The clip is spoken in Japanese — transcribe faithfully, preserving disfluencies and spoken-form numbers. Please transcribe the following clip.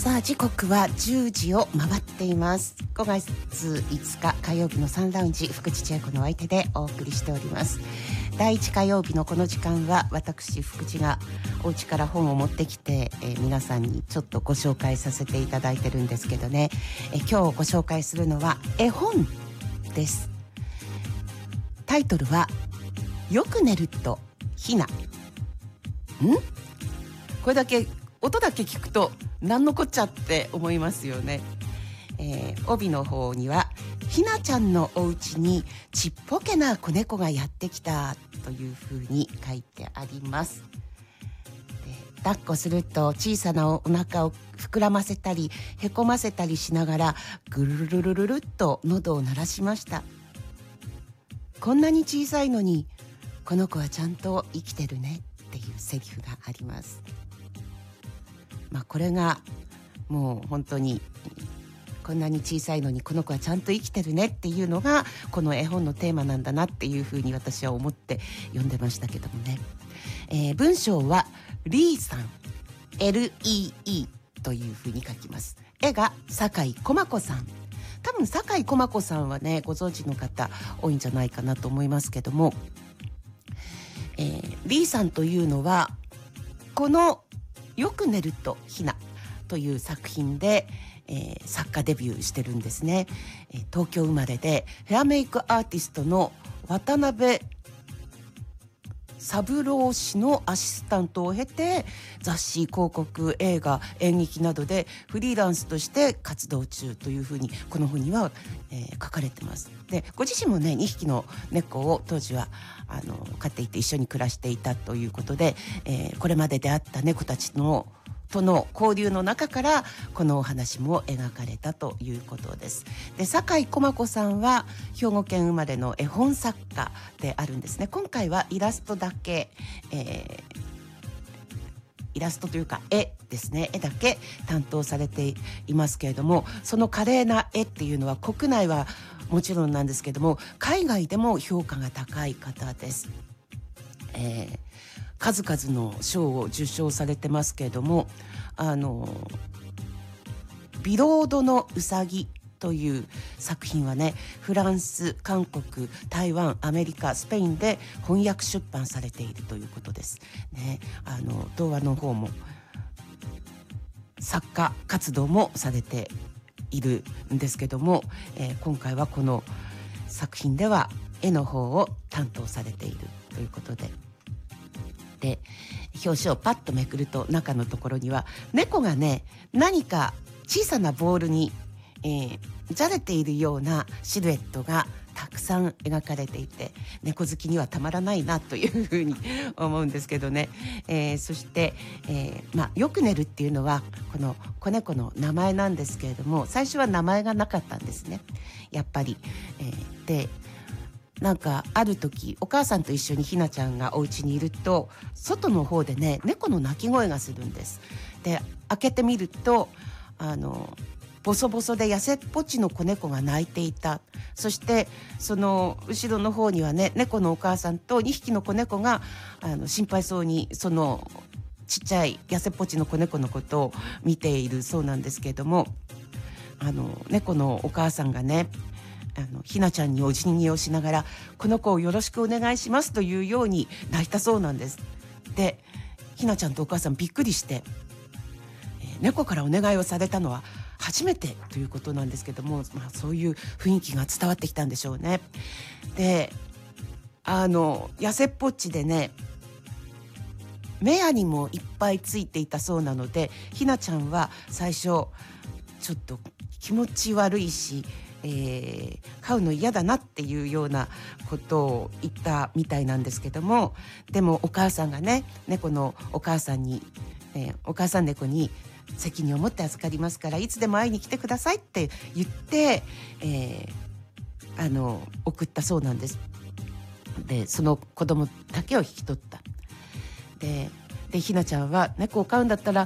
さあ時刻はじゅうじを回っています。ごがついつか火曜日のサンラウンジ、福地千恵子のお相手でお送りしております。だいいち火曜日のこの時間は私福地がお家から本を持ってきて、えー、皆さんにちょっとご紹介させていただいてるんですけどね、えー、今日ご紹介するのは絵本です。タイトルはよく寝るとひな。んこれだけ音だけ聞くと何のこっちゃって思いますよね。えー、帯の方にはひなちゃんのお家にちっぽけな子猫がやってきたというふうに書いてあります。で抱っこすると小さなお腹を膨らませたりへこませたりしながらぐるるるるるっと喉を鳴らしました。こんなに小さいのにこの子はちゃんと生きてるねっていうセリフがあります。まあ、これがもう本当にこんなに小さいのにこの子はちゃんと生きてるねっていうのがこの絵本のテーマなんだなっていうふうに私は思って読んでましたけどもね、えー、文章はリーさん エルイーイー というふうに書きます。絵が酒井駒子さん。多分酒井駒子さんはねご存知の方多いんじゃないかなと思いますけども、えー、リーさんというのはこのよく寝るとひなという作品で、えー、作家デビューしてるんですね。えー、東京生まれでヘアメイクアーティストの渡辺三郎氏のアシスタントを経て雑誌、広告、映画、演劇などでフリーランスとして活動中というふうにこの本には、えー、書かれてます。でご自身もねにひきの猫を当時はあの飼っていて一緒に暮らしていたということで、えー、これまで出会った猫たちのとの交流の中からこのお話も描かれたということです。で酒井駒子さんは兵庫県生まれの絵本作家であるんですね。今回はイラストだけ、えー、イラストというか絵ですね、絵だけ担当されていますけれども、その華麗な絵っていうのは国内はもちろんなんですけども海外でも評価が高い方です。えー数々の賞を受賞されてますけれども、あのビロードのうさぎという作品はねフランス、韓国、台湾、アメリカ、スペインで翻訳出版されているということです、ね、あの童話の方も作家活動もされているんですけども、えー、今回はこの作品では絵の方を担当されているということで、で表紙をパッとめくると中のところには猫がね何か小さなボールに、えー、じゃれているようなシルエットがたくさん描かれていて猫好きにはたまらないなというふうに思うんですけどね、えー、そして、えーまあ、よく寝るっていうのはこの子猫の名前なんですけれども最初は名前がなかったんですねやっぱり、えー、でなんかある時お母さんと一緒にひなちゃんがお家にいると外の方でね猫の鳴き声がするんです。で開けてみるとあのボソボソで痩せっぽちの子猫が鳴いていた。そしてその後ろの方にはね猫のお母さんとにひきの子猫があの心配そうにそのちっちゃい痩せっぽちの子猫のことを見ているそうなんですけれども、あの猫のお母さんがねあのひなちゃんにお辞儀をしながらこの子をよろしくお願いしますというように泣いたそうなんです。でひなちゃんとお母さんびっくりして、えー、猫からお願いをされたのは初めてということなんですけども、まあ、そういう雰囲気が伝わってきたんでしょうね。であの痩せっぽっちでね目やにもいっぱいついていたそうなのでひなちゃんは最初ちょっと気持ち悪いしえー、飼うの嫌だなっていうようなことを言ったみたいなんですけども、でもお母さんがね猫のお母さんに、えー、お母さん猫に責任を持って預かりますからいつでも会いに来てくださいって言って、えー、あの送ったそうなんです。でその子供だけを引き取った。ででひなちゃんは猫を飼うんだったら